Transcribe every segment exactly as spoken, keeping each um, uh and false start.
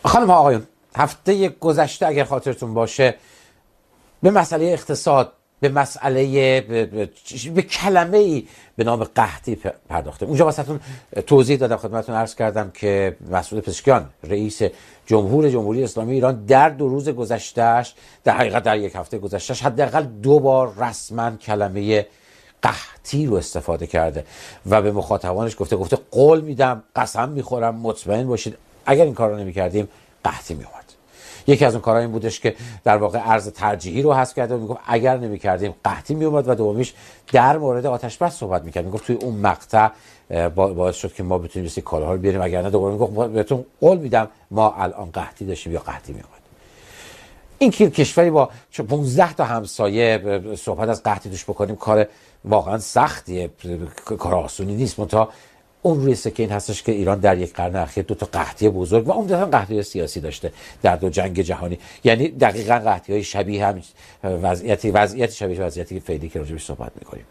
خانم ها آقایون، هفته گذشته اگر خاطرتون باشه به مسئله اقتصاد، به مسئله به, به, به کلمه ای به نام قحطی پرداختیم. اونجا واسهتون توضیح دادم، خدمتتون عرض کردم که مسعود پزشکیان رئیس جمهور جمهوری اسلامی ایران در دو روز گذشتهش، در حقیقت در یک هفته گذشتهش، حداقل دو بار رسما کلمه قحطی رو استفاده کرده و به مخاطبانش گفته گفته قول میدم، قسم میخورم، مطمئن باشید اگر این کار رو نمی‌کردیم قحطی میومد. یکی از اون کارها این بودش که در واقع ارز ترجیحی رو حذف کرده و میگفت اگر نمی‌کردیم قحطی میومد و دومیش در مورد آتش بس صحبت می‌کرد. میگفت توی اون مقطع باعث شد که ما بتونیم این کالاها رو بیاریم، اگر نه دوباره میگفت بهتون قول میدم ما الان قحطی داشتیم یا قحطی میومد. این که کشوری با پانزده تا همسایه صحبت از قحطی توش بکنیم کار واقعا سختیه، کار آسونی نیست. منتها اون روی سکه این هستش که ایران در یک قرن اخیر دو تا قحطی بزرگ و عمدتاً قحطی سیاسی داشته در دو جنگ جهانی، یعنی دقیقاً قحطی‌های شبیه هم وضعیتی وضعیت شبیه وضعیتی فعلی که راجعش صحبت می‌کنیم.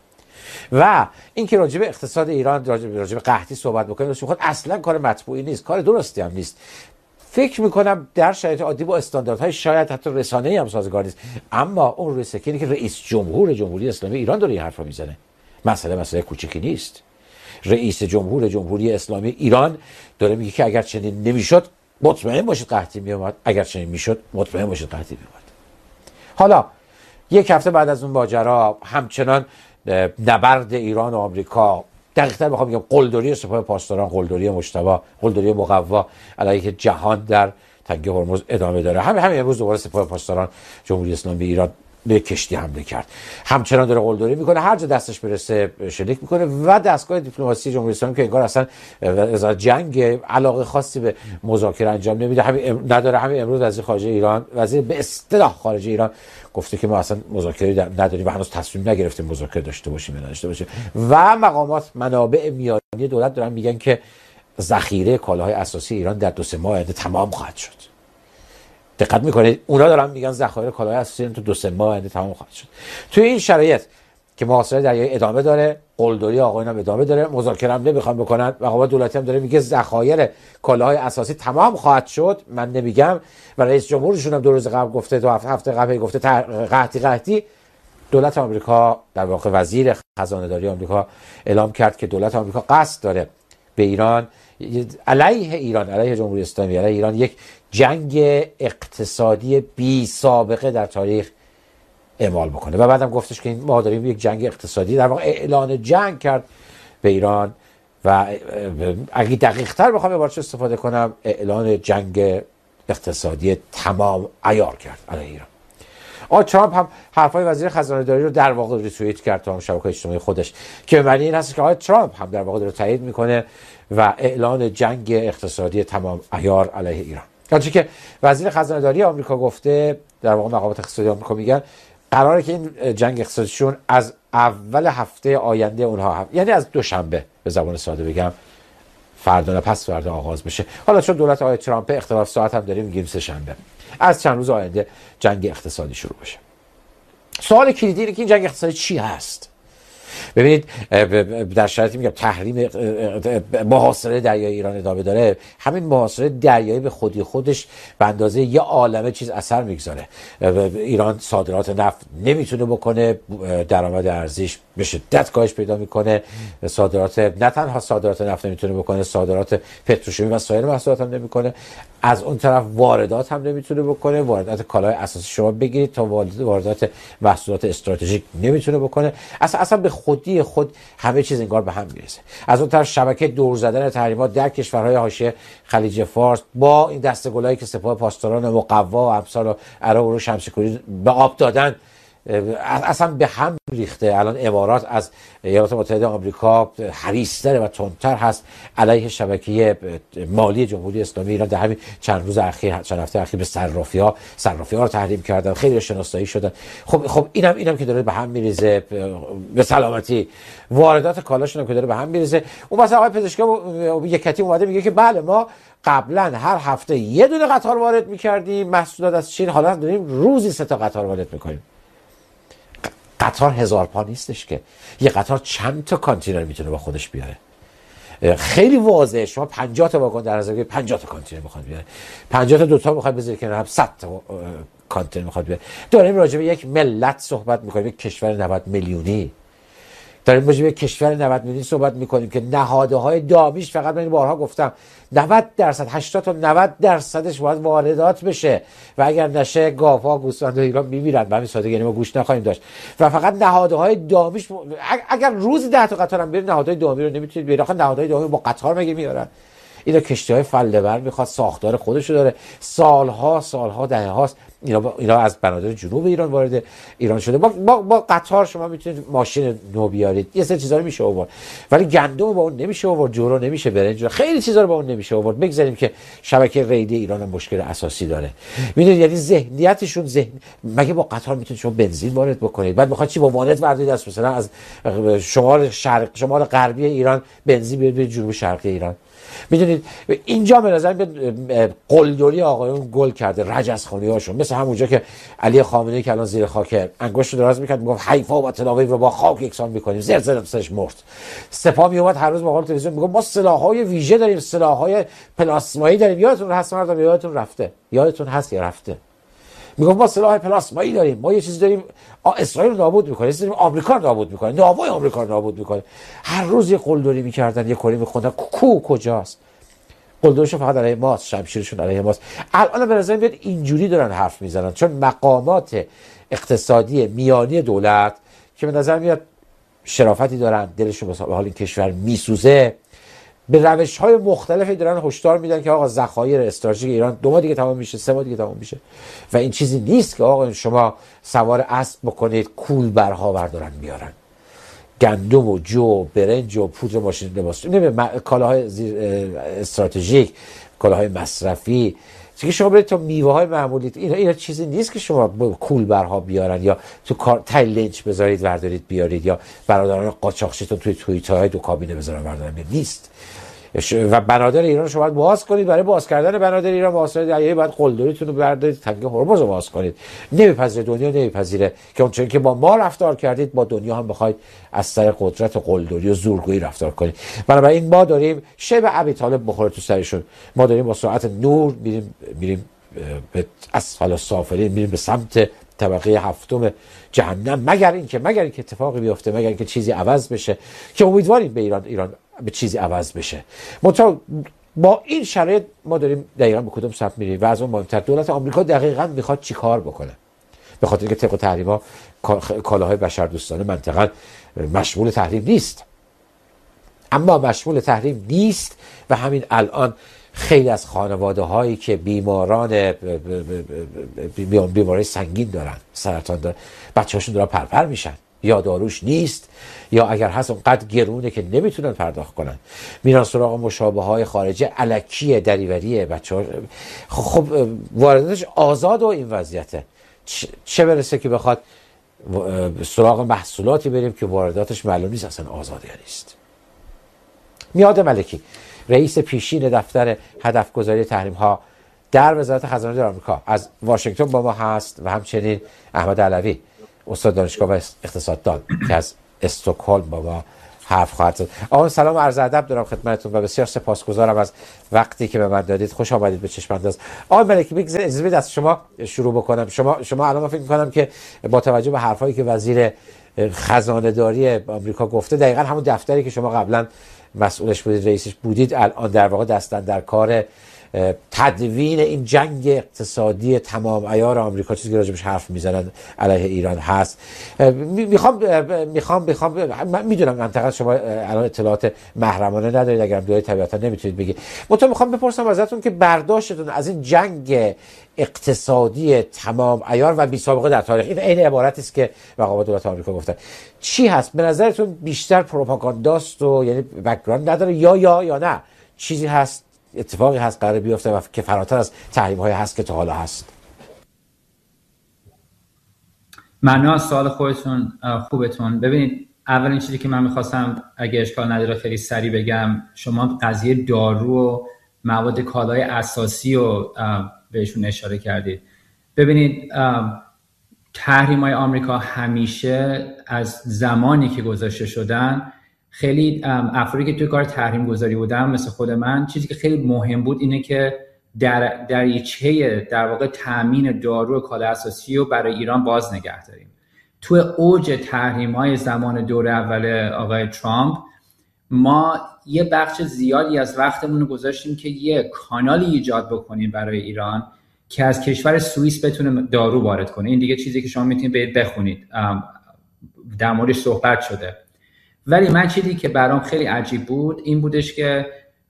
و این که راجع به اقتصاد ایران راجع به قحطی صحبت بکنیم خود اصلاً کار مطبوعی نیست، کار درستی هم نیست. فکر میکنم در شرایط عادی با استانداردهای شاید حتی رسانه‌ای هم سازگار نیست، اما اون روی سکه اینه که رئیس جمهور جمهوری اسلامی ایران داره این حرف رو میزنه. مسئله مسئله کوچیکی نیست. رئیس جمهور جمهوری اسلامی ایران داره میگه که اگر چنین نمیشد مطمئن باشید قحطی میومد، اگر چنین میشد مطمئن باشید قحطی میومد. حالا یک هفته بعد از اون ماجرا همچنان نبرد ایران و آمریکا، دقیق‌تر بخوام بگم قلدری سپاه پاسداران، قلدری مجتبی، قلدری مقوا علیه جهان در تنگه هرمز ادامه داره. همین همین امروز دوباره سپاه پاسداران جمهوری اسلامی ایران به کشتی حمله کرد. همچنان داره قلدری میکنه، هر جا دستش برسه شلیک میکنه و دستگاه دیپلماسی جمهوری اسلامی که انگار اصلا از جنگ علاقه خاصی به مذاکره انجام نمیده، همین نداره. همین امروز وزیر خارجه ایران، وزیر به اصطلاح خارجه ایران گفته که ما اصلا مذاکره نداریم و هنوز تصمیم نگرفتیم مذاکره داشته باشیم یا نداشته باشیم. و مقامات منابع میانی دولت دارن میگن که ذخیره کالاهای اساسی ایران در دو سه ماه آینده تمام خواهد شد. دقت میکنید اونا دارن میگن ذخایر کالاهای اساسی تو دو سه ماه آینده تمام خواهد شد. توی این شرایط که محاصره دریایی ادامه داره، قلدری آقایون هم ادامه داره، مذاکره هم نمیخوان بکنن، مقامات دولتی هم داره میگه ذخایر کالاهای اساسی تمام خواهد شد، من نمیگم، و رئیس جمهورشون هم دو روز قبل گفته، دو هفته قبل گفته قحطی قحطی. دولت آمریکا، در واقع وزیر خزانه داری آمریکا اعلام کرد که دولت آمریکا قصد داره به ایران، علیه ایران، علیه جمهوری اسلامی، علیه ایران یک جنگ اقتصادی بی سابقه در تاریخ اعمال بکنه. و بعدم گفتش که ما داریم یک جنگ اقتصادی، در واقع اعلان جنگ کرد به ایران و اگه دقیق تر بخوام عبارتش استفاده کنم اعلان جنگ اقتصادی تمام عیار کرد علیه ایران. آقای ترامپ هم حرفای وزیر خزانه داری رو در واقع ریتوییت کرد تو شبکه‌های اجتماعی خودش که به معنی این هست که آقای ترامپ هم در واقع رو تایید میکنه و اعلان جنگ اقتصادی تمام عیار علیه ایران. آنچه که وزیر خزانه داری آمریکا گفته، در واقع مقامات اقتصادی آمریکا میگن قراره که این جنگ اقتصادیشون از اول هفته آینده اونها هم، یعنی از دوشنبه به زبان ساده بگم، فردا نه پس فردا آغاز بشه. حالا چون دولت آقای ترامپ اختلاف ساعت هم داریم میگیم سه شنبه، از چند روز آینده جنگ اقتصادی شروع بشه. سوال کلیدی اینه که این جنگ اقتصادی چی هست؟ ببینید در شرایطی میگم تحریم محاصره دریایی ایران ادامه داره، همین محاصره دریایی به خودی خودش به اندازه یه عالمه چیز اثر میگذاره. ایران صادرات نفت نمیتونه بکنه، درآمد ارزیش به شدت کاهش پیدا میکنه، صادرات نه تنها صادرات نفت نمیتونه بکنه، صادرات پتروشیمی و سایر محصولات هم نمیکنه، از اون طرف واردات هم نمیتونه بکنه، واردات کالای اساسی شما بگیرید تا واردات محصولات استراتژیک نمیتونه بکنه. اصلا اصلا به خودی خود همه چیز انگار به هم میرسه. از اون طرف شبکه دور زدن تحریمات در کشورهای حاشیه خلیج فارس با این دسته‌گلایی که سپاه پاسداران مقوا و امثال و عراق و شمس‌کوری به آب دادن اصلا به هم ریخته. الان امارات از ایالات متحده آمریکا حریص‌تر و تندتر هست علیه شبکه مالی جمهوری اسلامی ایران. در همین چند روز اخیر، چند هفته اخیر به صرافی‌ها صرافی‌ها رو تحریم کردن، خیلی شناسایی شدن. خب خب اینم اینم که داره به هم میریزه، به سلامتی واردات کالاشون هم که داره به هم میریزه. اون مثلا آقای پزشکیان یکتی اومده میگه که بله ما قبلا هر هفته یه دونه قطار وارد می‌کردیم محصولات از چین، حالا داریم روزی سه تا قطار وارد می‌کنیم. قطار هزار پا نیستش که، یه قطار چند تا کانتینر میتونه با خودش بیاره. خیلی واضحه. شما پنجاه تا واگن در نظر پنجاه تا کانتینر میخواد بیاره، پنجاه تا دوتا میخواد بذاره کنار هم، صد تا کانتینر میخواد بیاره. داریم راجع به یک ملت صحبت میکنیم، یک کشور نود میلیونی. داریم راجع به کشور نود میلیونی صحبت میکنیم که نهادهای دامیش، فقط من بارها گفتم، نود درصد هشتاد تا نود درصدش باید واردات بشه و اگر نشه گاوها گوسفندهای ایران میمیرن. به همین سادگی، یعنی ما گوشت نخواهیم داشت و فقط نهادهای دامیش. اگر روزی ده تا قطار هم برید نهادهای دامی رو نمیتونید بیارید. آخه نهادهای دامی با قطار مگه میارن؟ اینا کشتی‌های فله‌بر میخواد، ساختار خودشو داره، سالها سالها دهه هاست اینا اینا از بنادر جنوب ایران وارد ایران شده. با با, با قطار شما میتونید ماشین نو بیارید، یه سری چیزا رو میشه آورد، ولی گندم با اون نمیشه آورد، جورو نمیشه، برنج، خیلی چیزا رو با اون نمیشه آورد. بگذاریم که شبکه ریلی ایران هم مشکل اساسی داره. میدونید یعنی ذهنیتشون ذهن، مگه با قطار میتونید شما بنزین وارد بکنید؟ بعد میخواد چی با وانت وارد از مثلا از شمال شرق شمال غربی ایران بنزین بیارید جنوب شرقی ایران؟ میدونید اینجا به نظر میاد قلدری آقایون گل کرده، رجزخوانی هاشون، مثل همونجا که علی خامنه‌ای که الان زیر خاک انگشت دراز میکرد میگفت حیفا و تلاویو رو با خاک یکسان میکنیم، زر زر سرش مرد. سپاه میومد هر روز با قول تلویزیون میگفت ما سلاح‌های ویژه داریم، سلاح‌های پلاسمایی داریم. یادتون هست مردم؟ یادتون رفته؟ یادتون هست یا رفته؟ میگفت ما سلاح پلاسمایی داریم، ما یه چیزی داریم اسرائیل رو نابود میکنه، داریم آمریکا رو نابود میکنه، ناوای آمریکا رو نابود میکنه. هر روز یه قلدری میکردن، یه کاری میخوندن. کو کجاست؟ قلدرشون فقط علیه ماست، شمشیرشون علیه ماست. الان به نظر میاد اینجوری دارن حرف میزنن، چون مقامات اقتصادی میانی دولت که به نظر میاد شرافتی دارن، دلشون به حال این کشور میسوزه، به روش‌های مختلفی دارن هشدار میدن که آقا ذخایر استراتژیک ایران دو ماه دیگه تمام میشه، سه ماه دیگه تمام میشه و این چیزی نیست که آقا شما سوار اسب بکنید کولبرها بردارن بیارن. گندم و جو و برنج و پودر ماشین لباس، نمیدونم کالاهای استراتژیک، کالاهای مصرفی، چون شما برید تو میوه های معمولی، اینا اینا چیزی نیست که شما کولبرها بیارن یا تو کار تای لنچ بذارید وردارید بیارید یا برادران قاچاقچیتون توی توییترهای دو کابینه بذارن وردارن بیارید. نیست. و بنادر ایران رو شما باید باز کنید. برای باز کردن بنادر ایران واسه دریایی باید قلدریتون رو بردارید، تنگه هرمز رو باز کنید. نمیپذیره، دنیا نمیپذیره که اونچنین که با ما رفتار کردید با دنیا هم بخواید از طریق قدرت و قلدری و زورگویی رفتار کنید. بنابراین ما داریم شب ابی طالب بخوره تو سرشون، ما داریم با سرعت نور میریم میریم به اسفل السافلین، میریم به سمت طبقه هفتم جهنم، مگر اینکه مگر اینکه اتفاقی بیفته، مگر اینکه چیزی عوض بشه که امیدواریم به ایران ایران به چیزی عوض بشه. منتها با این شرایط ما داریم دقیقاً به کدوم سمت میریم و از اون مهمتر دولت آمریکا دقیقاً میخواد چیکار بکنه. به خاطر اینکه طبق تحریم‌ها کالاهای بشردوستانه منطقاً مشمول تحریم نیست، اما مشمول تحریم نیست و همین الان خیلی از خانواده هایی که بیماران بیماری سنگین دارن، سرطان دارن، بچه هاشون دارن پرپر میشن، یا داروش نیست یا اگر هست اونقدر گرونه که نمیتونن پرداخت کنن، میرن سراغ مشابه های خارجی الکی دریوریه بچه ها. خب وارداتش آزاد و این وضعیته، چه برسه که بخواد سراغ محصولاتی بریم که وارداتش معلوم نیست اصلا آزاد یا نیست. میاد ملکی رئیس پیشین دفتر هدفگذاری تحریم ها در وزارت خزانه داری آمریکا از واشنگتن با ما هست و همچنین احمد علوی استاد دانشگاه و اقتصاددان که از استکهلم با ما حرف خواهد زد. آقا سلام و عرض ادب دارم خدمتتون و بسیار سپاسگزارم از وقتی که به من دادید. خوش آمدید به چشم انداز. آقا ملکی بگذارید اجازه بدید از شما شروع بکنم. شما شما الان فکر می‌کنم که با توجه به حرفایی که وزیر خزانه داری آمریکا گفته، دقیقاً همون دفتری که شما قبلا مسئولش بودید، رئیسش بودید، الان در واقع دستن در کار تدوین این جنگ اقتصادی تمام عیار آمریکا، چیزی که راجبش حرف میزنن علیه ایران هست. میخوام میخوام میخوام من میدونم منطقه شما الان اطلاعات محرمانه ندارید، اگر دوی طبیعتا نمیتونید بگید. منتها میخوام بپرسم ازتون که برداشتتون از این جنگ اقتصادی تمام عیار و بی سابقه در تاریخ، این عین عبارتی است که مقامات دولت آمریکا گفتن، چی هست به نظرتون؟ بیشتر پروپاگانداست و یعنی بک‌گراند نداره یا یا یا نه چیزی هست، اتفاقی هست قرار بیفته و که فراتر از تحریم های هست که تا حالا هست؟ ممنون از سوال خودتون خوبتون. ببینید اولین چیزی که من میخواستم اگه اشکال نداره خیلی سریع بگم، شما قضیه دارو و مواد کالای اساسی رو بهشون اشاره کردید. ببینید تحریم های آمریکا همیشه از زمانی که گذاشته شدن خیلی افرادی که توی کار تحریم گذاری بودن مثل خود من، چیزی که خیلی مهم بود اینه که در دریچه در واقع تامین دارو و کالای اساسی رو برای ایران باز نگه داریم. تو اوج تحریم‌های زمان دوره اول آقای ترامپ ما یه بخش زیادی از وقتمون رو گذاشتیم که یه کانالی ایجاد بکنیم برای ایران که از کشور سوئیس بتونه دارو وارد کنه. این دیگه چیزی که شما میتونید برید بخونید، در موردش صحبت شده. ولی من چیزی که برام خیلی عجیب بود این بودش که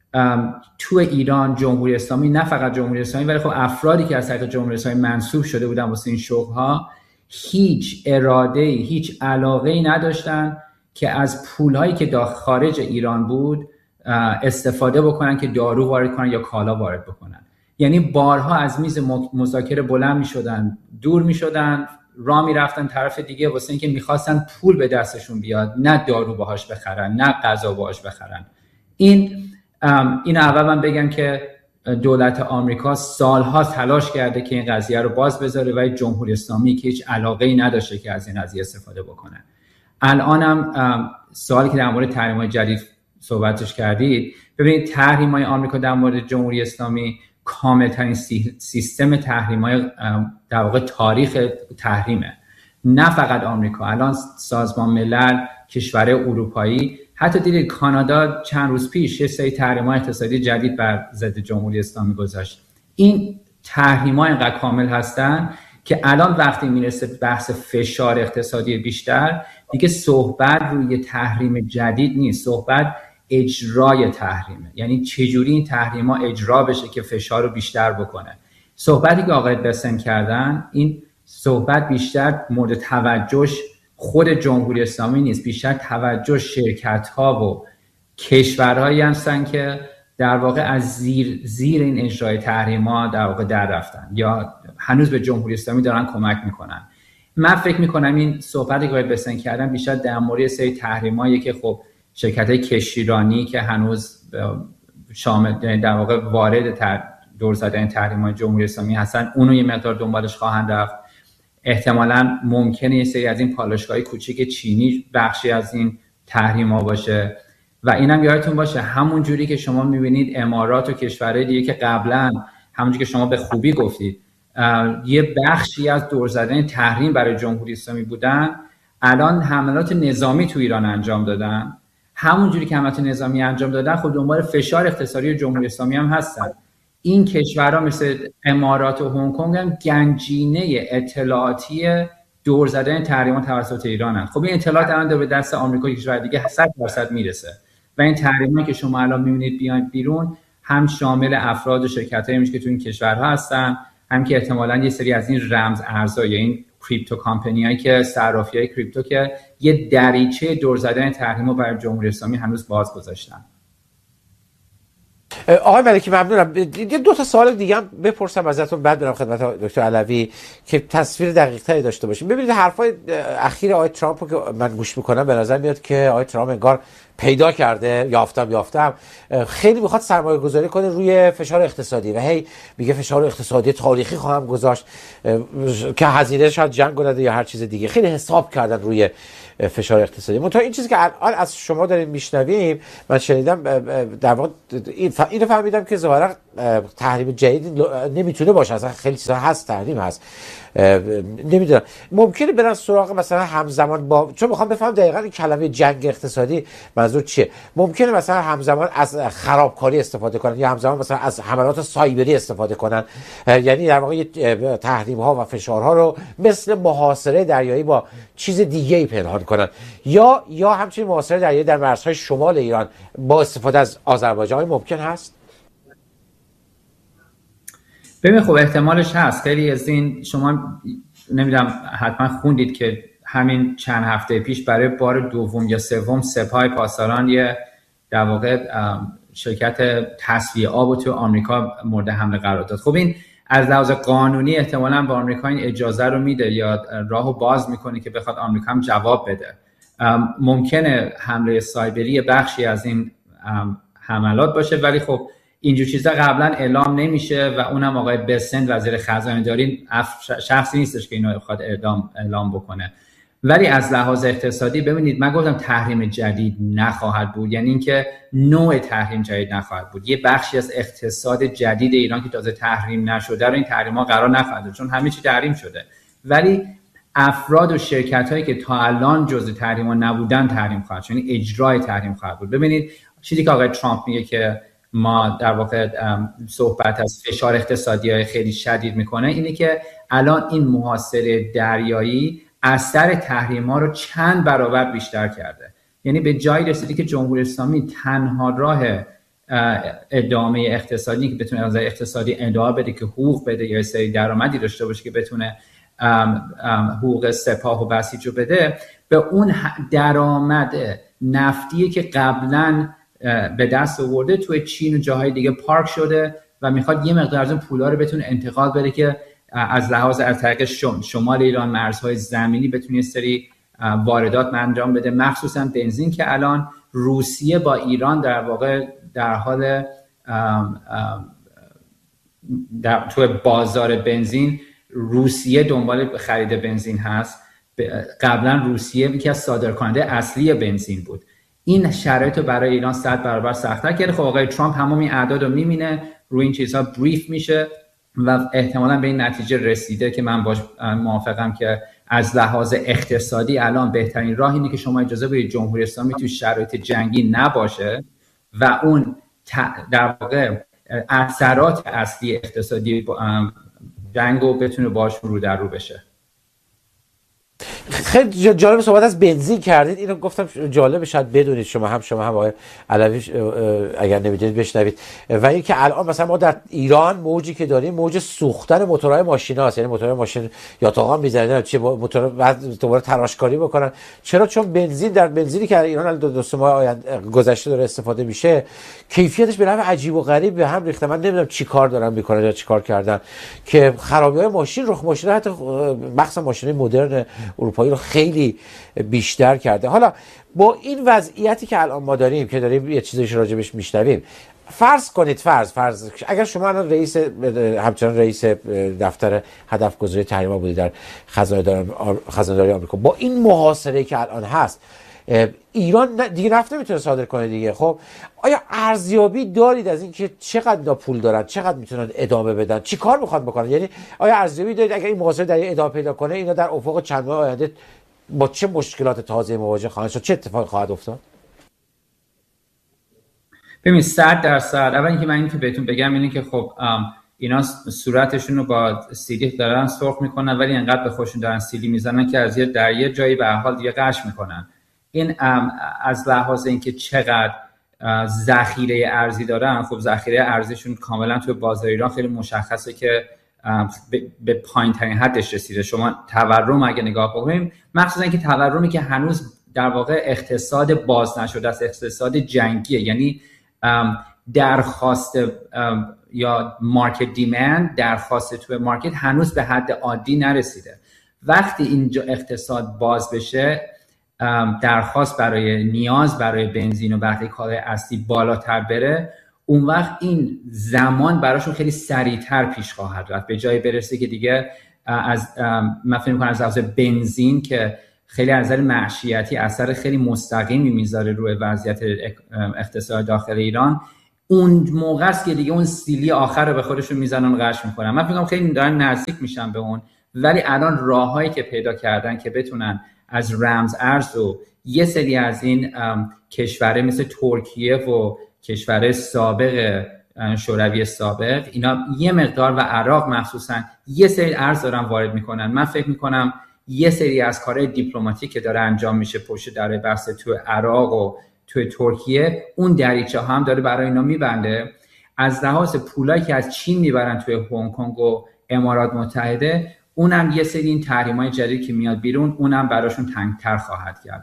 تو ایران جمهوری اسلامی، نه فقط جمهوری اسلامی ولی خب افرادی که از طریق جمهوری اسلامی منسوب شده بودن واسه این شغل‌ها، هیچ اراده، هیچ علاقه‌ای نداشتن که از پول‌هایی که داخل خارج ایران بود استفاده بکنن که دارو وارد کنن یا کالا وارد بکنن. یعنی بارها از میز مذاکره بلند می‌شدن، دور می‌شدن، راه می‌رفتن طرف دیگه واسه اینکه می‌خواستن پول به دستشون بیاد، نه دارو باهاش بخرن، نه غذا باهاش بخرن. این این اول من بگم که دولت آمریکا سالها تلاش کرده که این قضیه رو باز بذاره و جمهوری اسلامی که هیچ علاقه‌ای نداشته که از این قضیه استفاده بکنه. الانم سوالی که در مورد تحریم‌های جدید صحبتش کردید، ببینید تحریم‌های آمریکا در مورد جمهوری اسلامی کاملترین سیستم تحریم‌های در واقع تاریخ تحریمه. نه فقط آمریکا، الان سازمان ملل، کشورهای اروپایی، حتی دیدید کانادا چند روز پیش یه سری تحریم‌های اقتصادی جدید بر ضد جمهوری اسلامی گذاشت. این تحریم‌ها اینقدر کامل هستن که الان وقتی میرسه بحث فشار اقتصادی بیشتر، دیگه صحبت روی تحریم جدید نیست، صحبت اجرای تحریمه. یعنی چجوری این تحریم‌ها اجرا بشه که فشار رو بیشتر بکنه. صحبتی که آقای بسن کردن، این صحبت بیشتر مورد توجهش خود جمهوری اسلامی نیست، بیشتر توجه شرکت‌ها و کشورهایی هستن که در واقع از زیر زیر این اجرای تحریم‌ها در واقع در رفتن یا هنوز به جمهوری اسلامی دارن کمک میکنن. من فکر میکنم این صحبتی که باید بسن کردن بیشتر در مورد سری تحریمایی که خب شرکت‌های کشتیرانی که هنوز شامل در واقع وارد دور زدن تحریم‌های جمهوری اسلامی هستن، اونو یه مقدار دنبالش خواهند رفت. احتمالاً ممکنه یه سری از این پالایشگاه‌های کوچیک چینی بخشی از این تحریم‌ها باشه. و اینم یادتون باشه همون جوری که شما می‌بینید امارات و کشورهای دیگه که قبلا همونجوری که شما به خوبی گفتید یه بخشی از دور زدن تحریم برای جمهوری اسلامی بودن، الان حملات نظامی تو ایران انجام دادن. همون جوری که حملات نظامی انجام دادن خود دنبال فشار اقتصادی جمهوری اسلامی هم هستن. این کشورها مثل امارات و هنگ کنگ هم گنجینه اطلاعاتی دور زدن تحریم‌ها توسط ایرانن. خب این اطلاعات الان به دست آمریکا و کشور دیگه صد درصد میرسه و این تحریم‌هایی که شما الان می‌بینید بیاین بیرون هم شامل افراد و شرکت‌هایی میشه که تو این کشورها هستن، هم که احتمالاً یه سری از این رمز ارزها یا این کریپتو کمپانیایی که صرافی‌های کریپتو که یه دریچه دور زدن تحریم‌ها برای جمهوری اسلامی هنوز باز گذاشتن. آقای ملکی ممنونم. یه دو تا سوال دیگه هم بپرسم ازتون بعد برم خدمت دکتر علوی که تصویر دقیق‌تری داشته باشیم. ببینید حرفای اخیر آقای ترامپ رو که من گوش میکنم به نظر میاد که آقای ترامپ انگار پیدا کرده، یافتم یافتم خیلی میخواد سرمایه گذاری کنه روی فشار اقتصادی و هی میگه فشار اقتصادی تاریخی خواهم گذاشت که هزینه شاید جنگ نده یا هر چیز دیگه. خیلی حساب کردن روی فشار اقتصادی. منتها این چیزی که الان از شما داریم میشنویم، من شنیدم در واقع اینو فهمیدم که ظاهرا تحریم جدید نمیتونه باشه، اصلا خیلی چیزا هست تحریم هست، نمیدونم ممکنه برن سراغ مثلا همزمان با، چون میخوام بفهم دقیقاً این کلمه جنگ اقتصادی منظور چیه. ممکنه مثلا همزمان از خرابکاری استفاده کنن یا همزمان مثلا از حملات سایبری استفاده کنن، یعنی در واقع تحریم ها و فشارها رو مثل محاصره دریایی با چیز دیگه ای پنهان کنن، یا یا همچنین محاصره دریایی در مرزهای شمال ایران با استفاده از آذربایجان ممکن هست. ببین خب احتمالش هست. خیلی از این شما نمیدونم حتما خوندید که همین چند هفته پیش برای بار دوم یا سوم سپاه پاسداران یه در واقع شرکت تصفیه آب تو آمریکا مورد حمله قرار داد. خب این از لحاظ قانونی احتمالاً با آمریکا این اجازه رو میده یا راهو باز میکنه که بخواد آمریکا هم جواب بده. ممکنه حمله سایبری بخشی از این حملات باشه، ولی خب اینجور چیزا قبلا اعلام نمیشه و اونم آقای بسنت وزیر خزانه داری شخصی نیستش که اینو بخواد اعلام اعلام بکنه. ولی از لحاظ اقتصادی ببینید، من گفتم تحریم جدید نخواهد بود، یعنی اینکه نوع تحریم جدید نخواهد بود. یه بخشی از اقتصاد جدید ایران که تازه تحریم نشده رو این تحریم‌ها قرار نخواهد بود، چون همه چی تحریم شده. ولی افراد و شرکت‌هایی که تا الان جزء تحریم‌ها نبودن تحریم خواهد شد، یعنی اجرای تحریم خواهد بود. ببینید چیزی که آقای ترامپ میگه که ما در واقع صحبت از فشار اقتصادی خیلی شدید میکنه، اینه که الان این محاصره دریایی اثر تحریم ها رو چند برابر بیشتر کرده. یعنی به جایی رسیدی که جمهوری اسلامی تنها راه ادامه اقتصادی که بتونه از اقتصادی ادامه بده، که حقوق بده یا سری درآمدی داشته باشه که بتونه حقوق سپاه و بسیج رو بده، به اون درآمد نفتیه که قبلا به دست آورده توی چین و جاهای دیگه پارک شده و میخواد یه مقدار از اون پولا رو بتونه انتقال بده که از لحاظ از طریق شمال ایران مرزهای زمینی بتونه یه سری واردات انجام بده، مخصوصا بنزین که الان روسیه با ایران در واقع در حال در توی بازار بنزین روسیه دنبال خرید بنزین هست. قبلا روسیه یکی از صادرکننده اصلی بنزین بود. این شرایط رو برای ایران صد برابر سخت‌تر کرده. خب آقای ترامپ همون این اعداد رو می‌بینه، روی این چیزها بریف میشه و احتمالاً به این نتیجه رسیده که من باش موافقم که از لحاظ اقتصادی الان بهترین راه اینه که شما اجازه بدید جمهوری اسلامی توی شرایط جنگی نباشه و اون در واقع اثرات اصلی اقتصادی جنگ رو بتونه باشون رو در رو بشه. خیلی جالب صحبت از بنزین کردید، اینو گفتم جالب شاید بدونید شما هم شما هم آقای علوی اگر نمیدونید بشنوید. و اینکه الان مثلا ما در ایران موجی که داریم موج سوختن موتورهای ماشیناست، یعنی موتورهای ماشین یا تاقام می‌زنن چه موتور بعد دوباره تراشکاری بکنن. چرا؟ چون بنزین در بنزینی که ایران دو دو سه ماه گذشته داره استفاده میشه کیفیتش به نحو عجیب و غریب به هم ریخته. من نمیدونم چی کار دارن میکنن یا چی کار کردن که خرابی‌های ماشین رخ ماشین حتی مخصوصا ماشین‌های مدرن اروپایی رو خیلی بیشتر کرده. حالا با این وضعیتی که الان ما داریم که داریم یه چیزیش راجبش میشنویم، فرض کنید فرض فرض اگر شما الان رئیس همچنان رئیس دفتر هدف گذاری تحریم‌ها بودید در خزانه‌داری آمریکا، با این محاصره که الان هست ایران دیگه نفت نمیتونه صادر کنه دیگه. خب آیا ارزیابی دارید از این که چقدر پول دارن، چقدر میتونن ادامه بدن، چی کار میخواد بکنن؟ یعنی آیا ارزیابی دارید اگر این محاصره در ادامه پیدا کنه اینا در افق چند ماه آینده با چه مشکلات تازه مواجه خواهند شد، چه اتفاقی خواهد افتاد؟ ببین صد درصد اول اینکه من اینکه بهتون بگم اینه که خب اینا صورتشون رو با سیلی دارن سرخ میکنن ولی انقدر به خودشون دارن سیلی میزنن که از یه در یه جایی به هر حال دیگه قش میکنن. این از لحاظ اینکه چقدر ذخیره ارزی دارن، خب ذخیره ارزیشون کاملا توی بازار ایران خیلی مشخصه که به پایین ترین حدش رسیده. شما تورم اگه نگاه بکنیم، مخصوصا اینکه تورمی که هنوز در واقع اقتصاد باز نشده است، اقتصاد جنگیه، یعنی درخواست یا مارکت دیمند، درخواست توی مارکت هنوز به حد عادی نرسیده. وقتی اینجا اقتصاد باز بشه، درخواست برای نیاز برای بنزین و بقیه کالای اصلی بالاتر بره، اون وقت این زمان براشون خیلی سریعتر پیش خواهد رفت، به جای برسه که دیگه از من فکر می‌کنم از لحاظ بنزین که خیلی از نظر معیشتی اثر خیلی مستقیمی میذاره روی وضعیت اقتصاد داخل ایران، اون موقع است که دیگه اون سیلی آخر رو به خودشون میزنن و قش میکنن. من فکر می‌کنم خیلی دارن نزدیک میشن به اون، ولی الان راههایی که پیدا کردن که بتونن از رمز ارز و یه سری از این کشورهای مثل ترکیه و کشورهای سابق شوروی سابق، اینا یه مقدار و عراق مخصوصا یه سری ارز دارن وارد میکنن. من فکر میکنم یه سری از کارهای دیپلماتیک که داره انجام میشه پشت در بحث تو عراق و تو ترکیه، اون دریچه هم داره برای اینا میبنده. از لحاظ پولایی که از چین میبرن توی هنگ کنگ و امارات متحده، اونم یه سری این تحریم‌های جدید که میاد بیرون، اونم براشون تنگ‌تر خواهد کرد.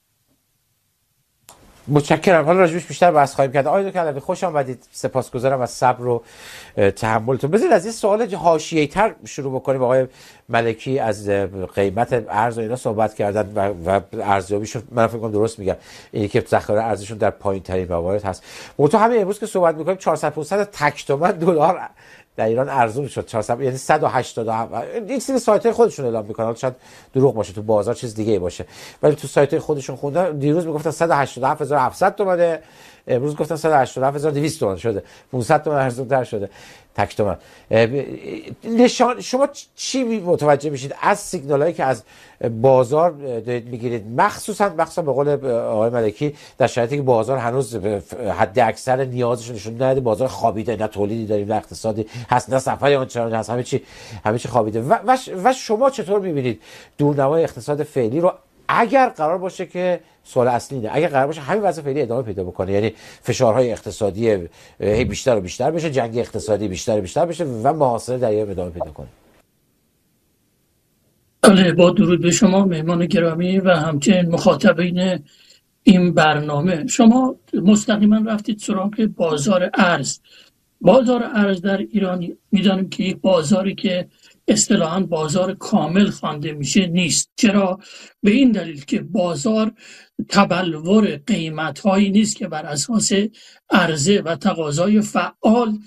متشکرم. حالا راجبش بیشتر بحث خواهیم کرد. آقای دکتر علوی خوش آمدید. سپاسگزارم از صبر و تحملتون. بذارید از این سوال حاشیه‌ای‌تر شروع بکنیم. آقای ملکی از قیمت ارز و اینا صحبت کردن و و ارزیابیشون من فکر کنم درست میگم، اینی که ذخایر ارزششون در پایین‌ترین موارد هست. منتها همین امروز که صحبت می‌کنیم چهارصد پانصد تک تومن دلار در ایران ارزون شد چهارصد، یعنی صد و هشتاد و هفت. یک سری سایت‌های خودشون اعلام میکنن، شاید دروغ باشه، تو بازار چیز دیگه باشه، ولی تو سایت‌های خودشون خوندن دیروز میگفتن صد و هشتاد و هفت هزار و هفتصد تومانه، امروز گفتن صد و هشتاد و هفت هزار و دویست تومان شده، پانصد تومان ارزون‌تر شده تک تومن. نشان شما چی متوجه میشید از سیگنالایی که از بازار دارید میگیرید، مخصوصا مخصوصا به قول آقای ملکی در شرایطی که بازار هنوز حد اکثر نیازش نشون نده، بازار خوابیده، نه تولیدی داریم نه اقتصادی هست نه سفری آنچنانی هست، همه چی همه چی خوابیده. و, و, و شما چطور میبینید دورنمای اقتصاد فعلی رو اگر قرار باشه که سوال اصلی اینه، اگر قرار باشه همین وضع فعلی ادامه پیدا بکنه، یعنی فشارهای اقتصادی بیشتر و بیشتر بشه، جنگ اقتصادی بیشتر و بیشتر بشه و محاصره در ایران ادامه پیدا کنه؟ بله، با درود به شما مهمان گرامی و همچنین مخاطبین این برنامه. شما مستقیما رفتید سراغ بازار ارز. بازار ارز در ایران میدانیم که یک بازاری که اصطلاحاً بازار کامل خوانده میشه نیست. چرا؟ به این دلیل که بازار تبلور قیمت‌هایی نیست که بر اساس عرضه و تقاضای فعال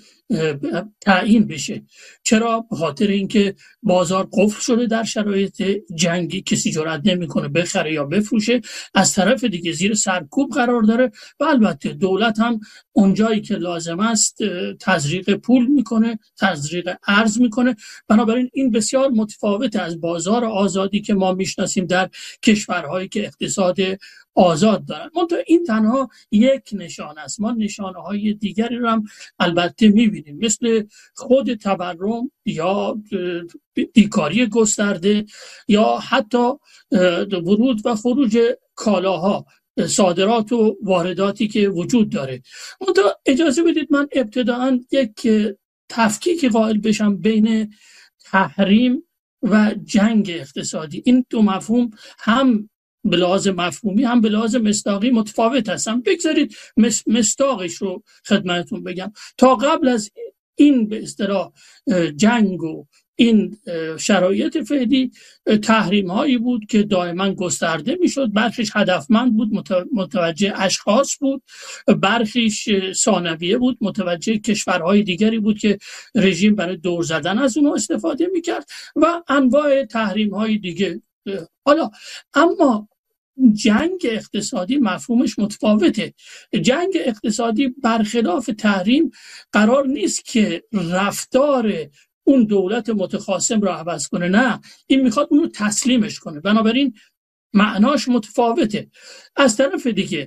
تعیین بشه. چرا؟ به خاطر اینکه بازار قفل شده در شرایط جنگی، کسی جرئت نمیکنه بخره یا بفروشه، از طرف دیگه زیر سرکوب قرار داره و البته دولت هم اونجایی که لازم است تزریق پول میکنه، تزریق ارز میکنه. بنابراین این بسیار متفاوت از بازار آزادی که ما میشناسیم در کشورهایی که اقتصاد آزاد دارن. منتها این تنها یک نشانه است. ما نشانه های دیگری رو هم البته میبینیم، مثل خود تورم یا بیکاری گسترده یا حتی ورود و خروج کالاها، صادرات و وارداتی که وجود داره. منتها اجازه بدید من ابتداً یک تفکیک قائل بشم بین تحریم و جنگ اقتصادی. این دو مفهوم هم به لحاظ مفهومی هم به لحاظ مصداقی متفاوت هستن. بگذارید مصداقش رو خدمتتون بگم. تا قبل از این به اصطلاح جنگ و این شرایط فعلی، تحریم هایی بود که دائما گسترده میشد، برخیش هدفمند بود، متوجه اشخاص بود، برخیش ثانویه بود، متوجه کشورهای دیگری بود که رژیم برای دور زدن از اونها استفاده میکرد و انواع تحریم های دیگه. حالا اما جنگ اقتصادی مفهومش متفاوته. جنگ اقتصادی برخلاف تحریم قرار نیست که رفتار اون دولت متخاصم رو عوض کنه، نه، این میخواد اون رو تسلیمش کنه. بنابراین معناش متفاوته. از طرف دیگه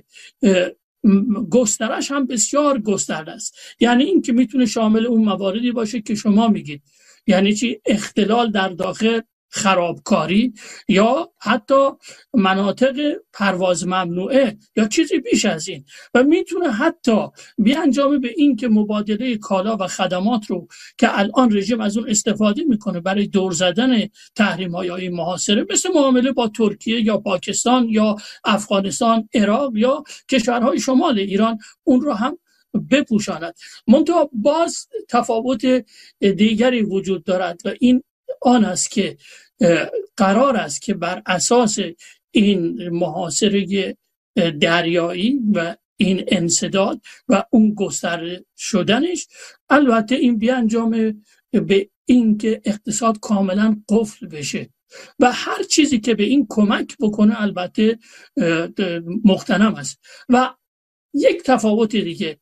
گسترش هم بسیار گسترده است. یعنی این که میتونه شامل اون مواردی باشه که شما میگید، یعنی چی؟ اختلال در داخل، خرابکاری یا حتی مناطق پرواز ممنوعه یا چیزی بیش از این، و میتونه حتی بیانجامه به این که مبادله کالا و خدمات رو که الان رژیم از اون استفاده میکنه برای دور زدن تحریم‌های یا این محاصره، مثل معامله با ترکیه یا پاکستان یا افغانستان، عراق یا کشورهای شمال ایران، اون رو هم بپوشاند. منتها باز تفاوت دیگری وجود دارد و این آن است که قرار است که بر اساس این محاصره دریایی و این انسداد و اون گسترده شدنش، البته این بیانجامه به این که اقتصاد کاملا قفل بشه و هر چیزی که به این کمک بکنه البته مغتنم است. و یک تفاوت دیگه،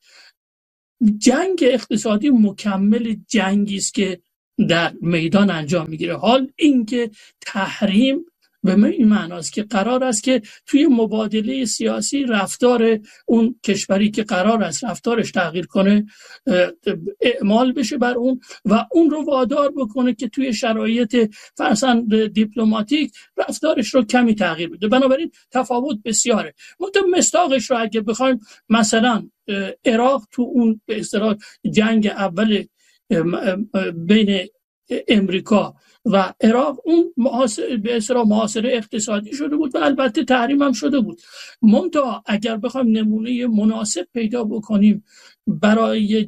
جنگ اقتصادی مکمل جنگی است که در میدان انجام میگیره. حال اینکه تحریم به این معناست که قرار است که توی مبادله سیاسی رفتار اون کشوری که قرار است رفتارش تغییر کنه اعمال بشه بر اون و اون رو وادار بکنه که توی شرایط فرضاً دیپلماتیک رفتارش رو کمی تغییر بده. بنابراین تفاوت بسیاره. منتها مصداقش رو اگه بخوایم، مثلا عراق تو اون به اصطلاح جنگ اول بین امریکا و عراق، اون محاصره به اصطلاح محاصره اقتصادی شده بود و البته تحریم هم شده بود. منتها اگر بخوایم نمونه مناسب پیدا بکنیم برای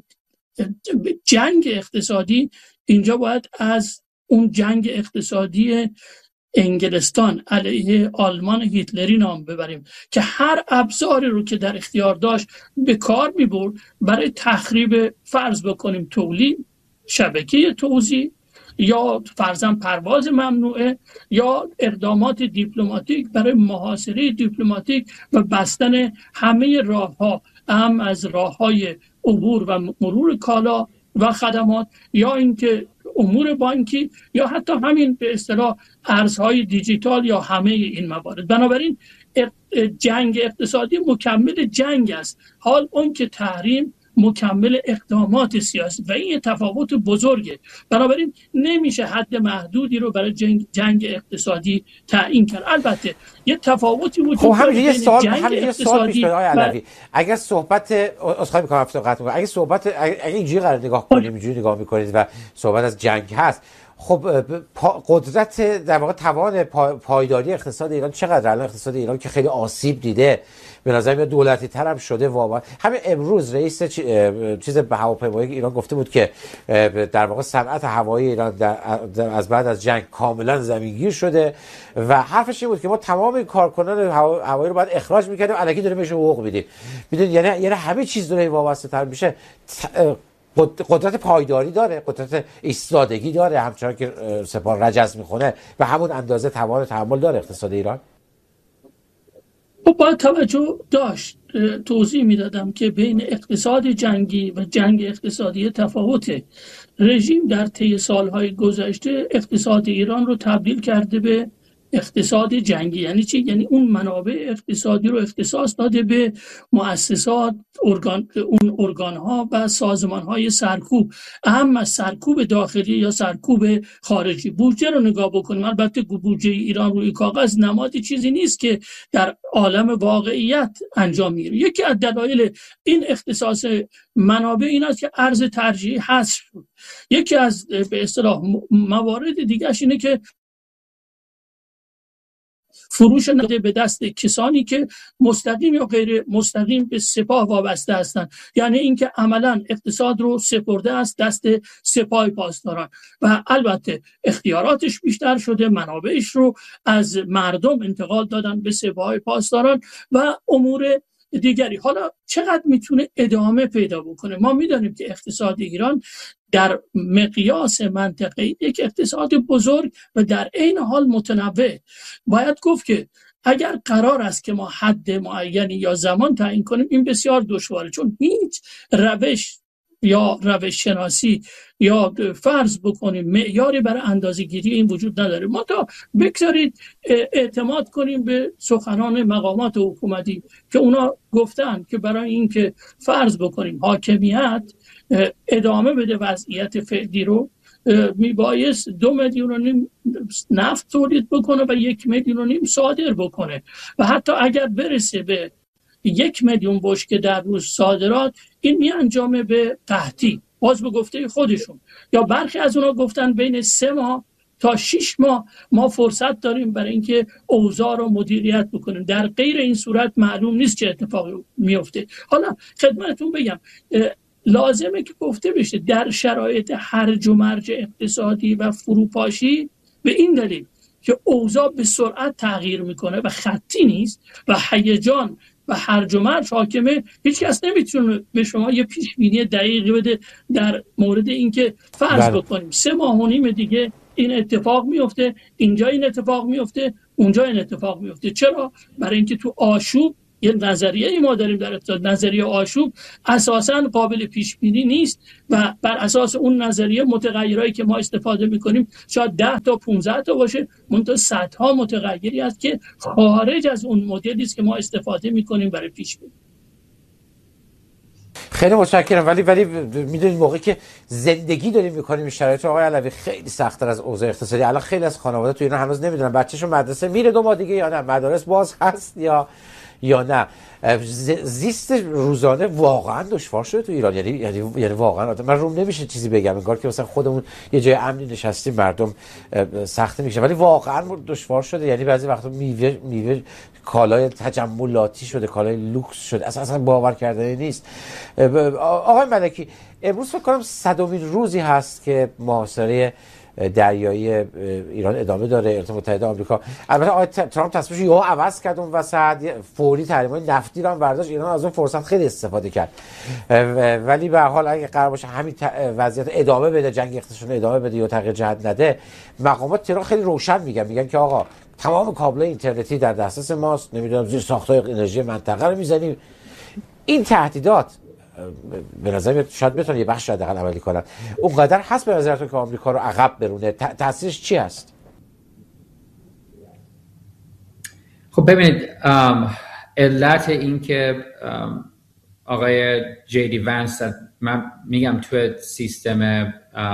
جنگ اقتصادی، اینجا باید از اون جنگ اقتصادی انگلستان علیه آلمان هیتلری نام ببریم که هر ابزاری رو که در اختیار داشت به کار می‌برد برای تخریب، فرض بکنیم تولید شبکه توزیع یا فرضاً پرواز ممنوعه یا اقدامات دیپلماتیک برای محاصره دیپلماتیک و بستن همه راه‌ها، هم از راه‌های عبور و مرور کالا و خدمات یا اینکه امور بانکی یا حتی همین به اصطلاح ارزهای دیجیتال یا همه این موارد. بنابراین جنگ اقتصادی مکمل جنگ است، حال اون که تحریم مکمل اقدامات سیاسی و این تفاوت بزرگه. بنابراین نمیشه حد محدودی رو برای جنگ, جنگ اقتصادی تعیین کرد. البته یه تفاوتی وجود خب همین یه سوال جنگ همین یه سوال پیش میاد آقای علوی، اگر صحبت اسخای میکنم افتاد قطع میکنم اگه صحبت اگه اینجوری قرار نگاه کنیم اینجوری نگاه میکنید و صحبت از جنگ هست، خب قدرت در واقع توان پایداری اقتصاد ایران چقدر؟ الان اقتصاد ایران که خیلی آسیب دیده، به نظر میاد دولتی تر هم شده واقعا. همین امروز رئیس چیز هواپیمایی ایران گفته بود که در واقع صنعت هوایی ایران در از بعد از جنگ کاملا زمینگیر شده و حرفش این بود که ما تمام این کارکنان هوایی رو باید اخراج می‌کردیم، الکی داریم بهشون حقوق میدیم. میدونید یعنی یعنی همه چیز داره وابسته تر میشه. قدرت پایداری داره، قدرت ایستادگی داره، همچنان که سپاه رجز میخونه و همون اندازه توان تحمل داره اقتصاد ایران. خب باید توجه داشت. توضیح میدادم که بین اقتصاد جنگی و جنگ اقتصادی تفاوته. رژیم در طی سالهای گذشته اقتصاد ایران رو تبدیل کرده به اقتصاد جنگی. یعنی چی؟ یعنی اون منابع اقتصادی رو اختصاص داده به مؤسسات، ارگان، اون ارگان‌ها و سازمان‌های سرکوب، اهم از سرکوب داخلی یا سرکوب خارجی. بودجه رو نگاه بکنیم، البته بودجه ایران روی کاغذ نمادی چیزی نیست که در عالم واقعیت انجام میگیره. یکی از دلایل این اختصاص منابع این است که ارز ترجیحی حذف شد. یکی از به اصطلاح موارد دیگه‌اش اینه که فروش نده به دست کسانی که مستقیم یا غیر مستقیم به سپاه وابسته هستند، یعنی اینکه عملا اقتصاد رو سپرده است دست سپاه پاسداران و البته اختیاراتش بیشتر شده، منابعش رو از مردم انتقال دادن به سپاه پاسداران و امور دیگری. حالا چقدر میتونه ادامه پیدا بکنه؟ ما میدانیم که اقتصاد ایران در مقیاس منطقه‌ای یک اقتصاد بزرگ و در عین حال متنوع. باید گفت که اگر قرار است که ما حد معینی یا زمان تعیین کنیم این بسیار دشواره، چون هیچ روش یا روش شناسی یا فرض بکنیم معیاری برای اندازه‌گیری این وجود نداره. ما تا بگذارید اعتماد کنیم به سخنان مقامات حکومتی که اونا گفتن که برای اینکه فرض بکنیم حاکمیت ادامه بده وضعیت فعلی رو میبایست دو میلیون و نیم نفت تولید بکنه و یک میلیون و نیم صادر بکنه و حتی اگر برسه به یک میلیون بشکه در روز صادرات این می انجامه به قحطی، باز به گفته خودشون. یا برخی از اونا گفتن بین سه ماه تا شش ماه ما فرصت داریم برای اینکه اوضاع رو مدیریت بکنیم، در غیر این صورت معلوم نیست چه اتفاقی میفته. حالا خدمتتون بگم لازمه که گفته بشه در شرایط هرج و مرج اقتصادی و فروپاشی به این دلیل که اوضاع به سرعت تغییر میکنه و خطی نیست و هیجان و هرج و مرج حاکمه، هیچ کس نمیتونه به شما یه پیش بینی دقیقی بده در مورد اینکه فرض بکنیم سه ماه و نیم دیگه این اتفاق میفته، اینجا این اتفاق میفته، اونجا این اتفاق میفته. چرا؟ برای اینکه تو آشوب یه نظریه ای ما داریم در اقتصاد، نظریه آشوب اساساً قابل پیش بینی نیست و بر اساس اون نظریه متغیرایی که ما استفاده میکنیم شاید ده تا پانزده تا باشه، منتها صدها متغیری است که خارج از اون مدلی است که ما استفاده میکنیم برای پیش بینی. خیلی متشکرم. ولی ولی میدونید موقعی که زندگی داریم میکنیم شرایط آقای علوی خیلی سخت‌تر از اوضاع اقتصادی. الان خیلی از خانواده تو ایران هنوز نمیدونن بچه‌شون مدرسه میره دو ماه دیگه یا نه، مدارس باز هست یا یا نه. زیست روزانه واقعا دشوار شده تو ایران، یعنی یعنی یعنی واقعا من روم نمیشه چیزی بگم، انگار که مثلا خودمون یه جای امنی نشستیم مردم سخت میشه، ولی واقعا دشوار شده. یعنی بعضی وقتا میوه میوه کالای تجملاتی شده، کالای لوکس شده، اصلا اصلا باور کردنی نیست. آقای ملکی امروز فکر کنم صدمین روزی هست که محاصره دریایی ایران ادامه داره. ایالات متحده آمریکا البته آقای ترامپ تصمیمش رو عوض کرد اون وسط، فوری تحریم‌های نفتی رو هم برداشت. ایران از اون فرصت خیلی استفاده کرد، ولی به هر حال اگه قرار باشه همین وضعیت ادامه بده، جنگ اقتصادی ادامه بده یا تغییر جهت نده، مقامات تهران خیلی روشن میگن میگن که آقا تمام کابل‌های اینترنتی در دسترس ماست، نمیدونم زیر ساخت‌های انرژی منطقه رو میزنیم. این تهدیدات به نظر شاید بتونه یه بخش حداقل عملی کنن. اونقدر هست به نظرتون که آمریکا رو عقب برونه؟ تاثیرش چی هست؟ خب ببینید، علت این که آقای جی دی ونس، من میگم توی سیستم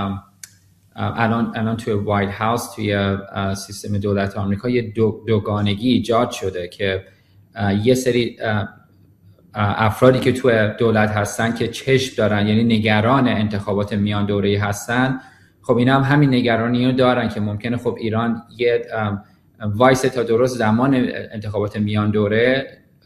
الان الان توی وایت هاوس، توی سیستم دولت آمریکا یه دو دوگانگی ایجاد شده که یه سری افرادی که توی دولت هستن که چشم دارن، یعنی نگران انتخابات میان دوره‌ای هستن، خب اینا هم همین نگرانی رو دارن که ممکنه خب ایران یه وایس تا درست زمان انتخابات میان دوره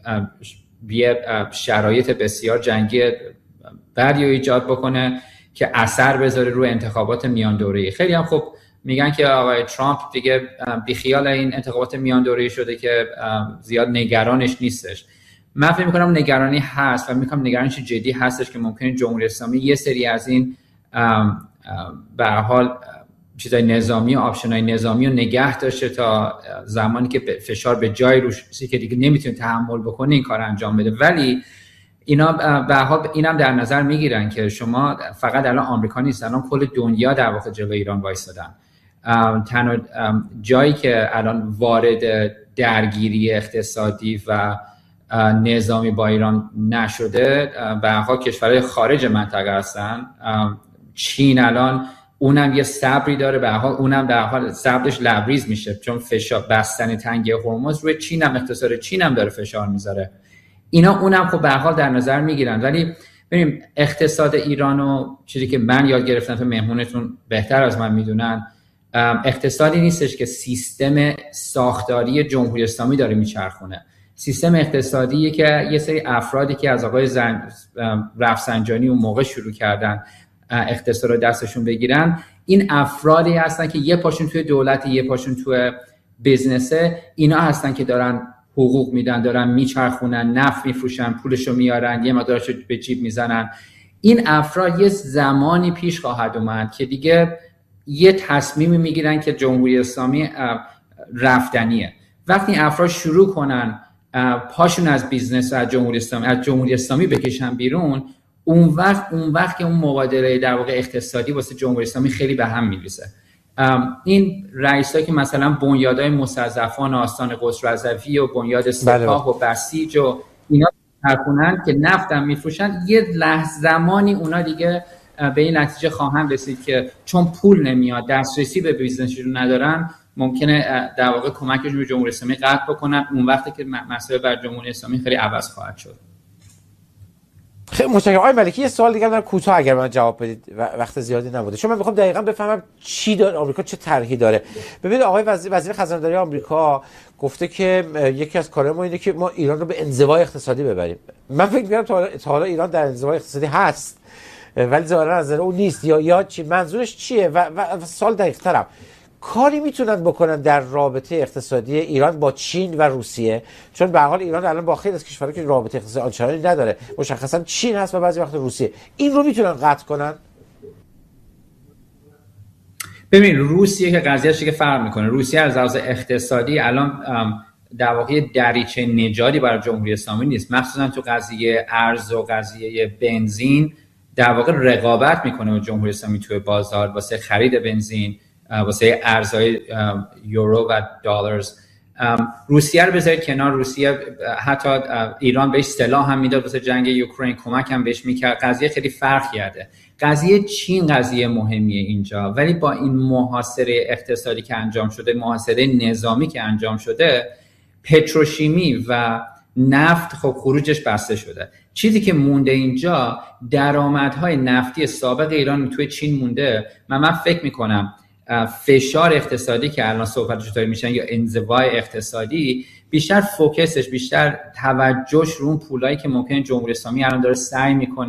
یه شرایط بسیار جنگی بعدی رو ایجاد بکنه که اثر بذاره روی انتخابات میان دوره‌ای. خیلی هم خب میگن که آقای ترامپ دیگه بیخیال این انتخابات میان دوره‌ای شده که زیاد نگرانش نیستش. من فکر می‌کنم نگرانی هست و می‌گم نگرانیش جدی هستش که ممکنه جمهوری اسلامی یه سری از این به هر حال چیزای نظامی و آپشن‌های نظامی رو نگه داشته تا زمانی که فشار به جای روش که دیگه نمیتونه تحمل بکنه این کار انجام بده. ولی اینا به هر حال اینم در نظر میگیرن که شما فقط الان آمریکا نیست، الان کل دنیا در واقع جلوی ایران وایسادن. تنها جایی که الان وارد درگیری اقتصادی و نظامی با ایران نشده به هر حال کشورهای خارج منطقه هستن. چین الان اونم یه صبری داره، به هر حال اونم در حال صبرش لبریز میشه چون فشار بستن تنگه هرمز روی چین هم، اقتصاد چین هم داره فشار میذاره. اینا اونم خب به هر حال در نظر میگیرن. ولی ببینیم اقتصاد ایرانو، چیزی که من یاد گرفتم تو مهمونتون بهتر از من میدونن، اقتصادی نیستش که سیستم ساختاری جمهوری اسلامی داره میچرخونه. سیستم اقتصادیه که یه سری افرادی که از آقای زن... رفسنجانی اون موقع شروع کردن اقتصاد رو دستشون بگیرن، این افرادی هستن که یه پاشون توی دولت، یه پاشون توی بیزنسه. اینا هستن که دارن حقوق میدن، دارن میچرخونن، نفت میفروشن، پولشو میارن، یه مقدارشو به جیب میزنن. این افراد یه زمانی پیش خواهد اومد که دیگه یه تصمیمی میگیرن که جمهوری اسلامی رفتنیه. وقتی افراد شروع کنن پاشون از بیزنس و از جمهوری اسلامی از جمهوری اسلامی بکشن بیرون، اون وقت اون وقت که اون مبادله در واقع اقتصادی واسه جمهوری اسلامی خیلی به هم میریزه. این رئیسایی که مثلا بنیادهای مستضعفان آستان قدس رضوی و بنیاد سپاه و بسیج و اینا کارکنن که نفت هم میفروشن، یه لحظه زمانی اونا دیگه به این نتیجه خواهند رسید که چون پول نمیاد، دسترسی به بیزنسشون ندارن، ممکنه در واقع کمکشون به جمهوری اسلامی قطع بکنن. اون وقتی که مسئله بر جمهوری اسلامی خیلی عوض خواهد شد. خیلی متشکرم. آقای ملکی یه سوال دیگه دارم کوتاه اگر من جواب بدید، وقت زیادی نبوده، چون من میخوام دقیقاً بفهمم چی داره آمریکا، چه طرحی داره. ببینید آقای وزیر وزیر خزانه‌داری آمریکا گفته که یکی از کارهای ما اینه که ما ایران رو به انزوای اقتصادی ببریم. من فکر می‌کنم تا حالا ایران در انزوای اقتصادی هست ولی ظاهرا از اون نیست، یا یا چی منظورش چیه؟ و, و, و سوال دقیق‌ترم، کاری میتونن بکنن در رابطه اقتصادی ایران با چین و روسیه؟ چون به هر حال ایران الان با خیلی از کشورها که رابطه اقتصادی آنچنانی نداره، مشخصا چین هست و بعضی وقت روسیه، این رو میتونن قطع کنن؟ ببین روسیه که قضیهش که فرق میکنه، روسیه از لحاظ اقتصادی الان در واقع دریچه نجاتی برای جمهوری اسلامی نیست، مخصوصا تو قضیه ارز و قضیه بنزین در واقع رقابت میکنه با جمهوری اسلامی توی بازار واسه خرید بنزین، واسه ارزهای یورو و دلارز. روسیه رو بذارید کنار، روسیه حتی ایران بهش سلاح هم میداد واسه جنگ اوکراین، کمک هم بهش میکرد، قضیه خیلی فرق کرده. قضیه چین قضیه مهمیه اینجا، ولی با این محاصره اقتصادی که انجام شده، محاصره نظامی که انجام شده، پتروشیمی و نفت خب خروجش بسته شده. چیزی که مونده اینجا درآمدهای نفتی سابق ایران توی چین مونده. من من فکر میکنم فشار اقتصادی که الان صحبتش داره میشن یا انزوای اقتصادی، بیشتر فوکسش، بیشتر توجهش رو اون پولایی که ممکنه جمهوری اسلامی الان داره سعی میکنه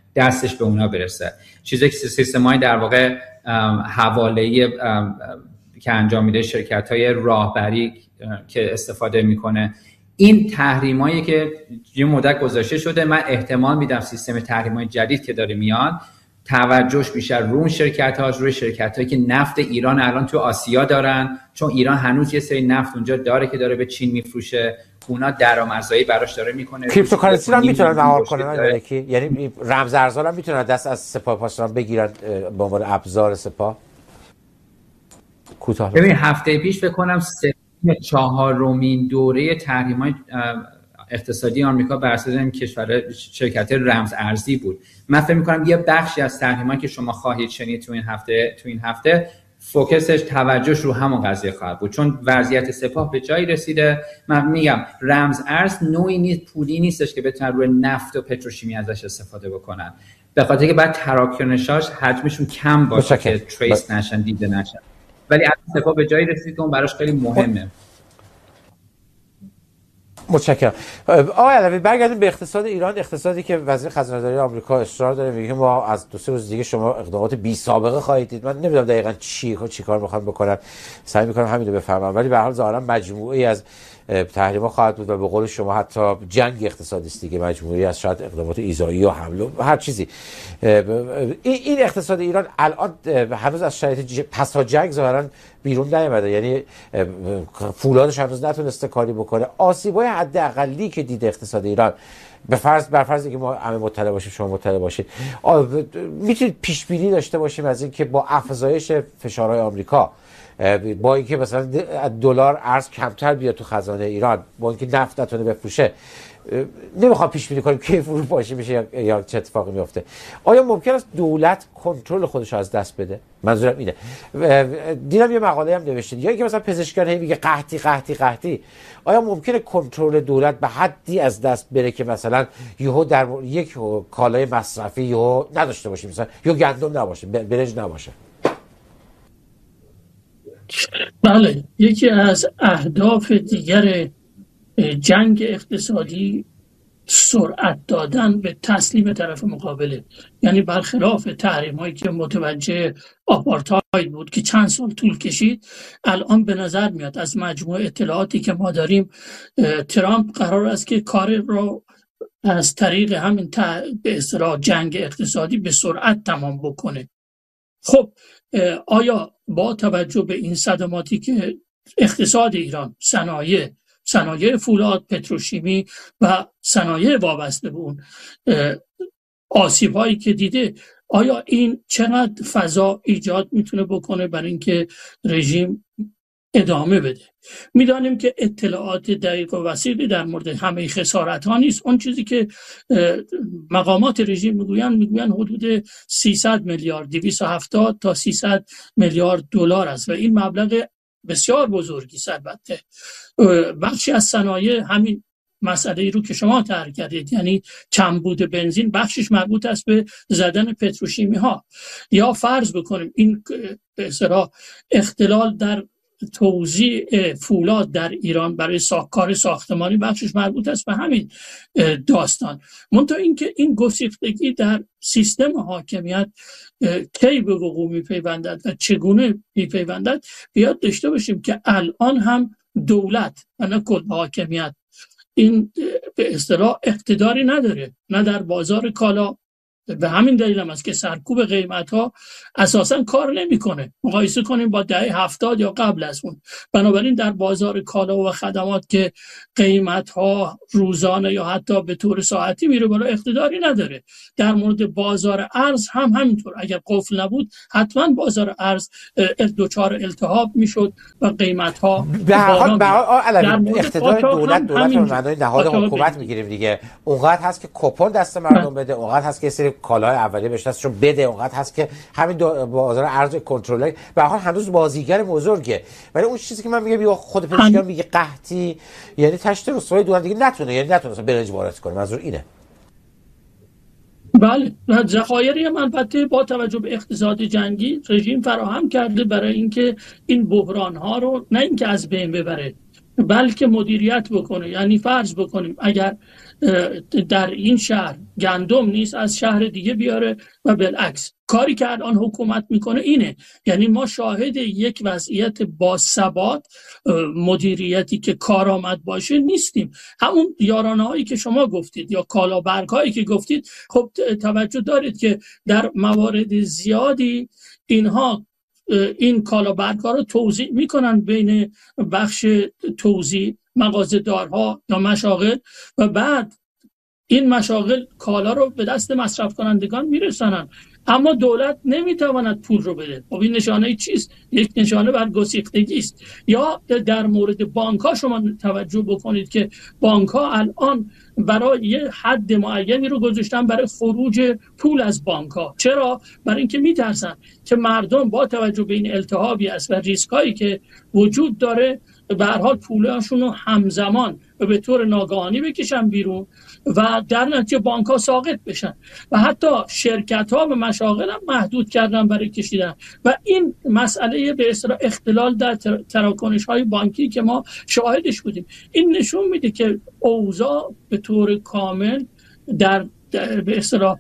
دستش به اونا برسه. چیزی که سیستم‌های در واقع حواله‌ای که انجام میده، شرکت‌های راهبری که استفاده میکنه، این تحریمایی که یه مدت گذاشته شده، من احتمال میدم سیستم تحریم‌های جدید که داره میاد توجهش بیشتر رو اون شرکت‌هاش، روی شرکت‌هایی که نفت ایران الان تو آسیا دارن، چون ایران هنوز یه سری نفت اونجا داره که داره به چین میفروشه، اونا درآمدزایی براش داره میکنه. کریپتوکارنسی هم میتونن مهار کنن، یعنی رمز ارزها هم میتونن دست از سپاه پاسداران بگیرن به عنوان ابزار سپاه. کوتاه ببین هفته پیش فکر کنم سه چهارمین دوره تحریم‌های اقتصادی آمریکا بر اساس این کشور شرکت رمز ارزی بود. من فکر می‌کنم یه بخشی از تحریمایی که شما خواهید شنید تو این هفته تو این هفته فوکسش توجهش رو همون قضیه خواهد بود، چون وضعیت سپاه به جایی رسیده. من میگم رمز ارز نوعی نیست، پولی نیستش که بتونن روی نفت و پتروشیمی ازش استفاده بکنن، به خاطر که بعد تراکنشاش حجمشون کم باشه که تریس نشن، دیده نشن. ولی از سپاه به جایی رسید که اون براش خیلی مهمه. متشکرم. آقای علوی برگردیم به اقتصاد ایران، اقتصادی که وزیر خزانه‌داری آمریکا اصرار داره میگه ما از دو سه روز دیگه شما اقدامات بی سابقه خواهید دید. من نمیدونم دقیقاً چی چی کار میخوام بکنن، سعی میکنم همین رو بفهمم، ولی به هر حال ظاهرا مجموعه‌ای از تحریم‌ها خواهد بود و به قول شما حتی جنگ اقتصادی است دیگه، مجموعه‌ای از شاید اقدامات ایذایی و حمله و هر چیزی. این اقتصاد ایران الان هنوز از شرایط پس از جنگ ظاهرا بیرون نیامده، یعنی فولادش هنوز نتونسته کاری بکنه. آسیب‌های حداقلی که دیده اقتصاد ایران، به فرض بر فرضی که ما همه مطلع باشیم، شما مطلع باشید، میتونید پیش بینی داشته باشیم از اینکه با افزایش فشارهای آمریکا، با اینکه مثلا دلار ارز کمتر بیاد تو خزانه ایران، با اینکه نفت نتونه بفروشه، نمیخوام پیش بینی کنیم کی فروپاشی میشه یا چه اتفاقی میفته. آیا ممکن است دولت کنترل خودش رو از دست بده؟ منظورم اینه. دیدم یه مقاله هم نوشتید یا اینکه مثلا پزشکان هی میگه قحطی قحطی قحطی، آیا ممکنه کنترل دولت به حدی از دست بره که مثلا یهو در یک کالای مصرفی یهو نداشته باشیم، مثلا یا گندم نباشه، برنج نباشه؟ بله، یکی از اهداف دیگر جنگ اقتصادی سرعت دادن به تسلیم طرف مقابله، یعنی برخلاف تحریم هایی که متوجه آپارتاید بود که چند سال طول کشید، الان به نظر میاد از مجموعه اطلاعاتی که ما داریم ترامپ قرار است که کار رو از طریق همین به اصطلاح جنگ اقتصادی به سرعت تمام بکنه. خب آیا با توجه به این صدماتی که اقتصاد ایران، صنایع صنایع فولاد، پتروشیمی و صنایع وابسته به اون آسیب‌هایی که دیده، آیا این چقدر فضا ایجاد میتونه بکنه برای اینکه رژیم ادامه بده؟ میدانیم که اطلاعات دقیق و وسیعی در مورد همه خسارت ها نیست. اون چیزی که مقامات رژیم میگویند میگویند حدود سیصد میلیارد، دویست و هفتاد تا سیصد میلیارد دلار است و این مبلغ بسیار بزرگی است. البته بخشی از صنایع همین مسئله رو که شما طرح کردید، یعنی کمبود بنزین، بخشش مربوط است به زدن پتروشیمی ها، یا فرض بکنیم این به اصطلاح اختلال در توزیع فولاد در ایران برای ساخت کار ساختمانی، بخشش مربوط است به همین داستان. منتها اینکه این گسیختگی در سیستم حاکمیت کی به وقوع میپیوندد و چگونه میپیوندد، بیاد داشته باشیم که الان هم دولت و نه کل حاکمیت این به اصطلاح اقتداری نداره، نه در بازار کالا. به همین دلیل هم است که سرکوب قیمت ها اساسا کار نمیکنه. مقایسه کنیم با دهه هفتاد یا قبل از اون. بنابراین در بازار کالا و خدمات که قیمت ها روزانه یا حتی به طور ساعتی میره بالا، اقتداری نداره. در مورد بازار ارز هم همینطور. اگر قفل نبود حتما بازار ارز دچار التهاب میشد و قیمت ها به هر حال به هر حال اقتدار دولت دولت رو معنای نهاد حکومت میگیریم دیگه. اونقدر هست که کوپن دست مردم بده، اونقدر هست که سری کالای اولیه بهش دستشون بده، اونقدر هست که همین بازار ارز کنترل. به هر حال هنوز بازیگر بزرگه. ولی اون چیزی که من میگم خود پزشکان میگه قحطی، یعنی تشت رسوای دولت دیگه نتونه، یعنی نتونه برنج وارد کنه. منظور اینه. بله، ذخایری هم البته با توجه به اقتصاد جنگی رژیم فراهم کرده برای اینکه این بحران ها رو نه اینکه از بین ببره بلکه مدیریت بکنه. یعنی فرض بکنیم اگر در این شهر گندم نیست از شهر دیگه بیاره و بالعکس. کاری که الان حکومت میکنه اینه، یعنی ما شاهد یک وضعیت با ثبات مدیریتی که کارآمد باشه نیستیم. همون یارانه هایی که شما گفتید یا کالابرگ هایی که گفتید، خب توجه دارید که در موارد زیادی اینها این کالابرگ ها رو توزیع میکنن بین بخش توزیع، مغازه‌دارها یا مشاغل، و بعد این مشاغل کالا رو به دست مصرف کنندگان میرسانن، اما دولت نمیتواند پول رو بده. خب این نشانه چیست؟ یک نشانه بر گسیختگی است. یا در مورد بانک ها شما توجه بکنید که بانک ها الان برای یه حد معینی رو گذاشتن برای خروج پول از بانک ها. چرا؟ برای اینکه میترسن که مردم با توجه به این التهابی است و ریسک هایی که وجود داره به هر حال پولاشون رو همزمان و به طور ناگهانی بکشن بیرون و در نتیجه بانک ها ساقط بشن و حتی شرکت ها و مشاغل هم محدود کردن برای کشیدن. و این مسئله به اصطلاح اختلال در تراکنش های بانکی که ما شاهدش بودیم، این نشون میده که اوضاع به طور کامل در به اصطلاح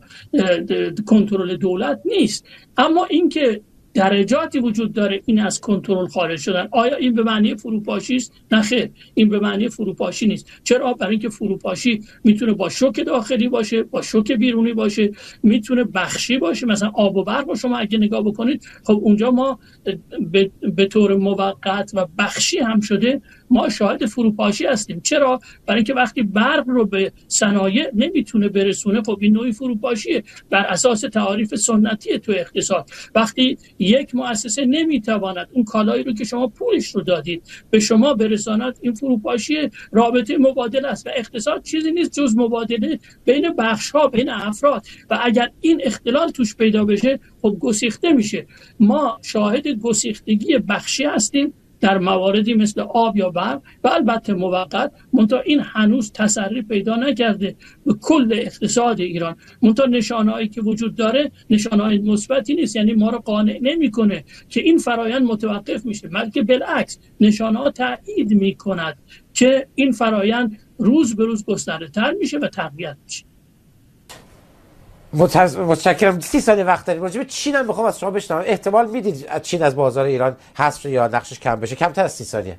کنترل دولت نیست. اما اینکه درجاتی وجود داره این از کنترل خارج شدن، آیا این به معنی فروپاشی است؟ نه خیر، این به معنی فروپاشی نیست. چرا؟ برای اینکه فروپاشی میتونه با شوک داخلی باشه، با شوک بیرونی باشه، میتونه بخشی باشه. مثلا آب و برق رو شما اگه نگاه بکنید، خب اونجا ما به, به طور موقت و بخشی هم شده ما شاهد فروپاشی هستیم. چرا؟ برای اینکه وقتی برق رو به صنایع نمیتونه برسونه، خب این نوعی فروپاشیه بر اساس تعاریف سنتی تو اقتصاد. وقتی یک مؤسسه نمیتواند اون کالایی رو که شما پولش رو دادید به شما برساند، این فروپاشی رابطه مبادله است و اقتصاد چیزی نیست جز مبادله بین بخش ها، بین افراد. و اگر این اختلال توش پیدا بشه، خب گسیخته میشه. ما شاهد گسیختگی بخشی هستیم در مواردی مثل آب یا برق و البته موقت، منتها این هنوز تسری پیدا نکرده به کل اقتصاد ایران. منتها نشانه‌هایی که وجود داره نشانه‌های مثبتی نیست، یعنی ما رو قانع نمی‌کنه که این فرایند متوقف میشه، بلکه بالعکس نشانه‌ها تایید می‌کند که این فرایند روز به روز گسترده‌تر میشه و تقویت میشه. متشکرم. سی ثانیه وقت داریم. راجع به چین هم میخوام از شما بشنوم. احتمال میدید چین از بازار ایران حذف یا نقشش کم بشه؟ کمتر از سی ثانیه.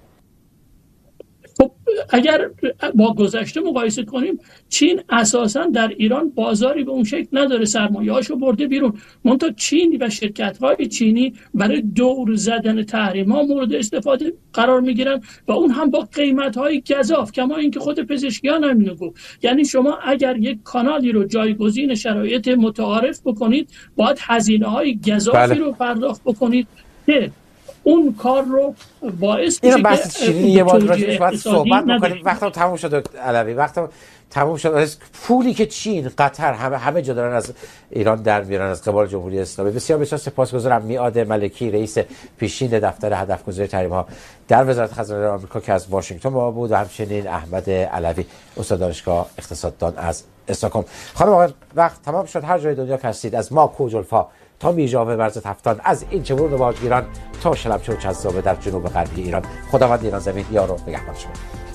خب اگر با گذشته مقایسه کنیم، چین اساساً در ایران بازاری به اون شکل نداره، سرمایه‌هاشو برده بیرون. منتها چین و شرکت‌های چینی برای دور زدن تحریم‌ها مورد استفاده قرار می‌گیرن و اون هم با قیمت‌های گزاف، کما اینکه خود پزشکیان هم اینو گفت. یعنی شما اگر یک کانالی رو جایگزین شرایط متعارف بکنید، باید هزینه‌های گزافی بله. رو پرداخت بکنید که اون کار رو باعث میشه که بحث چینی یه بار راجعش باید صحبت بکنیم. وقتم تموم شد علوی، وقتم تموم شد. پولی که چین، قطر همه همه جا دارن از ایران در میارن از قبال جمهوری اسلامی. بسیار بسیار سپاسگزارم. میعاد ملکی، رئیس پیشین دفتر هدفگذاری تحریم‌ها در وزارت خزانه آمریکا که از واشنگتن با بود، و همچنین احمد علوی، استاد دانشگاه اقتصاددان از استکهلم. خانم آقای، وقت تمام شد. هر جای دنیا که هستید، از ما کوجلفا تا میژاوه مرز تفتان، از این چمرون باجگیران تا شلمچه و چذابه در جنوب غربی ایران، خداوند ایران زمین یار و نگهبان شما.